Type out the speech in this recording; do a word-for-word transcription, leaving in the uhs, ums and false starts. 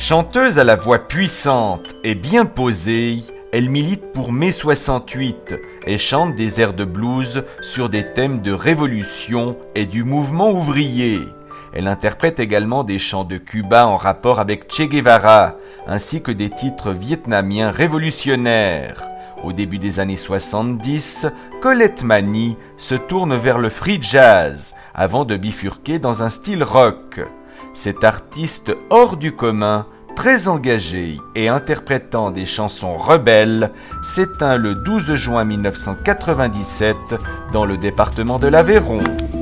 Chanteuse à la voix puissante et bien posée, elle milite pour mai soixante-huit et chante des airs de blues sur des thèmes de révolution et du mouvement ouvrier. Elle interprète également des chants de Cuba en rapport avec Che Guevara, ainsi que des titres vietnamiens révolutionnaires. Au début des années soixante-dix, Colette Mani se tourne vers le free jazz, avant de bifurquer dans un style rock. Cet artiste hors du commun, très engagé et interprétant des chansons rebelles, s'éteint le douze juin mille neuf cent quatre-vingt-dix-sept dans le département de l'Aveyron.